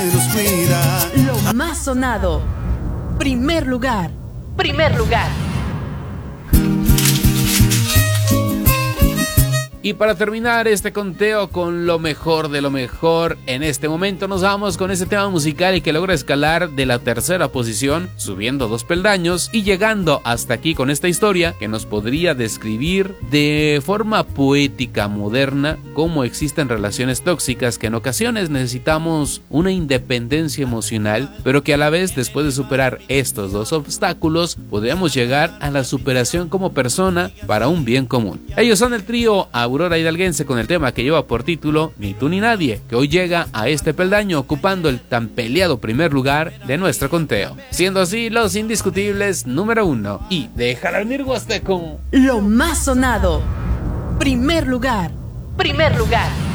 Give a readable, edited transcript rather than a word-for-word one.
nos cuida. Lo más sonado. Primer lugar. Primer lugar. Y para terminar este conteo con lo mejor de lo mejor, en este momento nos vamos con ese tema musical y que logra escalar de la tercera posición, subiendo 2 peldaños y llegando hasta aquí con esta historia que nos podría describir de forma poética moderna cómo existen relaciones tóxicas que en ocasiones necesitamos una independencia emocional, pero que a la vez, después de superar estos 2 obstáculos, podríamos llegar a la superación como persona para un bien común. Ellos son el trío Aurora Hidalguense con el tema que lleva por título Ni tú ni nadie, que hoy llega a este peldaño ocupando el tan peleado primer lugar de nuestro conteo, siendo así los indiscutibles número 1 y déjala venir Huasteco. Lo más sonado. Primer lugar. Primer lugar.